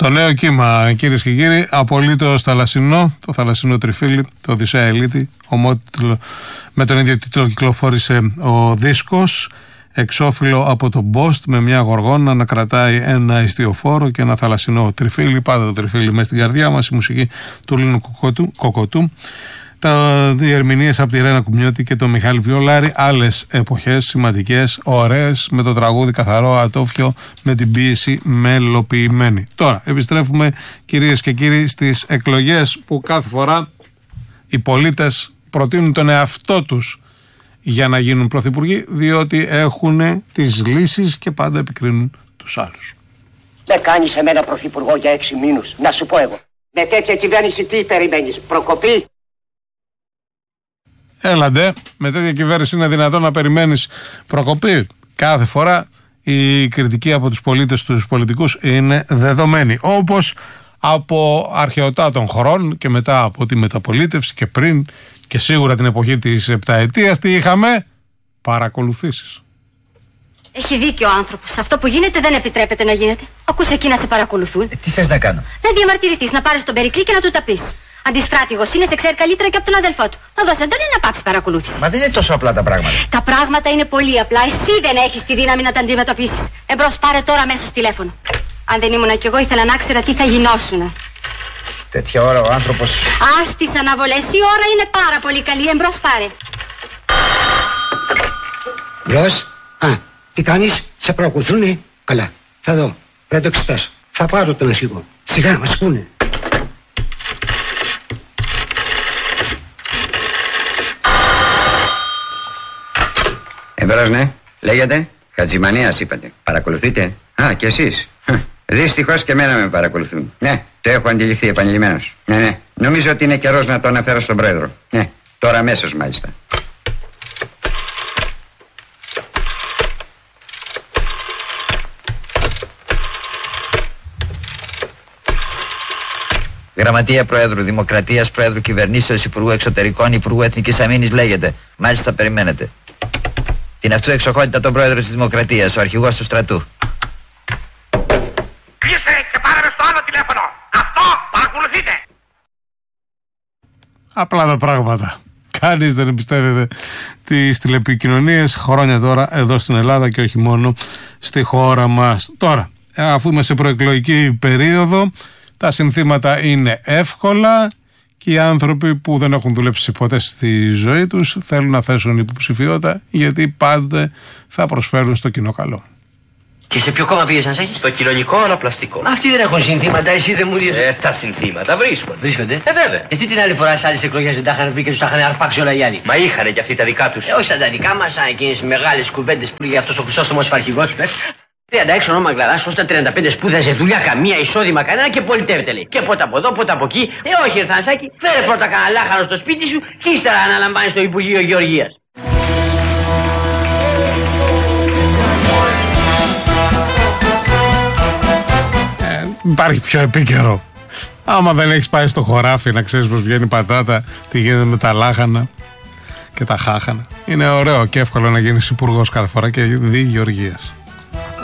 Το νέο κύμα, κυρίες και κύριοι, απολύτως θαλασσινό, το θαλασσινό τριφύλι, το Οδυσσέα Ελίτη, ομότιτλο, με τον ίδιο τίτλο κυκλοφόρησε ο δίσκος, εξώφυλλο από τον Post με μια γοργόνα να κρατάει ένα ιστιοφόρο και ένα θαλασσινό τριφύλι, πάντα το τριφύλι μέσα στην καρδιά μας, η μουσική του Λίνου Κοκοτού. Οι ερμηνείες από τη Ρένα Κουμιώτη και τον Μιχάλη Βιολάρη, άλλες εποχές σημαντικές, ωραίες, με το τραγούδι καθαρό, ατόφιο, με την ποίηση μελοποιημένη. Τώρα επιστρέφουμε, κυρίες και κύριοι, στις εκλογές που κάθε φορά οι πολίτες προτείνουν τον εαυτό τους για να γίνουν πρωθυπουργοί, διότι έχουν τις λύσεις και πάντα επικρίνουν τους άλλους. Δεν κάνεις εμένα πρωθυπουργό για 6 μήνους, να σου πω εγώ. Με τέτοια κυβέρνηση τι περιμένεις, προκοπή? Έλαντε, με τέτοια κυβέρνηση είναι δυνατόν να περιμένεις προκοπή? Κάθε φορά η κριτική από τους πολίτες στους πολιτικούς είναι δεδομένη. Όπως από αρχαιοτά των χρόνων και μετά από τη μεταπολίτευση και πριν και σίγουρα την εποχή της επταετίας, τι είχαμε? Παρακολουθήσεις. Έχει δίκιο ο άνθρωπος. Αυτό που γίνεται δεν επιτρέπεται να γίνεται. Ακούς εκεί να σε παρακολουθούν. Τι θες να κάνω? Να διαμαρτυρηθείς, να πάρεις τον Περικλή και να του τα πεις. Αντιστράτηγος είναι, σε ξέρει καλύτερα και από τον αδελφό του. Να δώσει εντολή να πάψει παρακολούθηση. Μα δεν είναι τόσο απλά τα πράγματα. Τα πράγματα είναι πολύ απλά. Εσύ δεν έχεις τη δύναμη να τα αντιμετωπίσεις. Εμπρός, πάρε τώρα αμέσως τηλέφωνο. Αν δεν ήμουνα κι εγώ, ήθελα να ξέρα τι θα γινόσουνα. Τέτοια ώρα ο άνθρωπος. Ας τις αναβολές, η ώρα είναι πάρα πολύ καλή. Εμπρός, πάρε. Μπρος, τι κάνεις, σε παρακολουθούνε? Καλά, θα δω, δεν το εξετάσω. Θα πάρω τον ασύγω. Σιγά, μας ακούνε. Εμπρός, ναι. Λέγεται. Χατζημανίας είπατε. Παρακολουθείτε? Και εσείς. Δυστυχώς και εμένα με παρακολουθούν. Ναι, το έχω αντιληφθεί επανειλημμένος. Ναι. Νομίζω ότι είναι καιρός να το αναφέρω στον πρόεδρο. Ναι, τώρα αμέσως μάλιστα. Γραμματεία Προέδρου Δημοκρατίας, Προέδρου Κυβερνήσεως, Υπουργού Εξωτερικών, Υπουργού Εθνικής Αμήνης λέγεται. Μάλιστα περιμένετε. Την αυτού εξοχότητα τον Πρόεδρο της Δημοκρατίας, ο Αρχηγός του Στρατού. Κλείστε και πάρε στο άλλο τηλέφωνο. Αυτό παρακολουθείτε. Απλά τα πράγματα. Κανείς δεν εμπιστεύεται τις τηλεπικοινωνίες χρόνια τώρα εδώ στην Ελλάδα και όχι μόνο στη χώρα μας. Τώρα, αφού είμαστε σε προεκλογική περίοδο, τα συνθήματα είναι εύκολα και οι άνθρωποι που δεν έχουν δουλέψει ποτέ στη ζωή τους θέλουν να θέσουν υποψηφιότητα, γιατί πάντοτε θα προσφέρουν στο κοινό καλό. Και σε ποιο κόμμα πήγες, Ανσάκη? Στο κοινωνικό αναπλαστικό. Αυτοί δεν έχουν συνθήματα, εσύ δεν μου λες. Τα συνθήματα βρίσκονται. Βρίσκονται? Βέβαια. Γιατί την άλλη φορά σε άλλες εκλογές δεν τα είχαν πει και τους τα είχαν αρπάξει όλα οι άλλοι? Μα είχανε και αυτοί τα δικά τους. Όχι σαν τα δικά μας, σαν εκείνες μεγάλες κουβέντες που λέγει αυτός ο Χρυσόστομος αρχηγός. 36 ονόμα Γκλαράς, ως τα 35 σπούδαζε δουλειά καμία, εισόδημα κανένα και πολιτεύεται λέει. Και πότε από εδώ, πότε από εκεί. Όχι, Ερθανσάκη, φέρε πρώτα κανένα λάχανο στο σπίτι σου και ύστερα αναλαμβάνεις το Υπουργείο Γεωργίας. Υπάρχει πιο επίκαιρο. Άμα δεν έχεις πάει στο χωράφι να ξέρεις πως βγαίνει πατάτα, τι γίνεται με τα λάχανα και τα χάχανα. Είναι ωραίο και εύκολο να γίνεις υπουργός κάθε φορά και δι Γεωργίας.